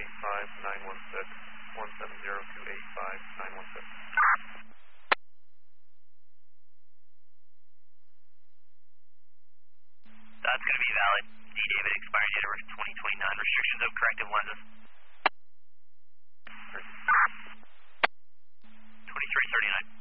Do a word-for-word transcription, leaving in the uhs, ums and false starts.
eight five nine one six, one seven zero two eight five nine one six. That's going to be valid. D. David, expiring date of twenty twenty-nine, restrictions of corrective lenses. twenty-three thirty-nine.